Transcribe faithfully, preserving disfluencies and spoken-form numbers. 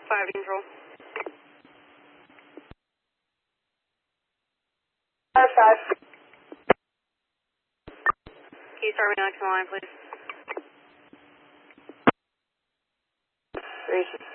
five control. five five. Can you start me next in line, please? Three six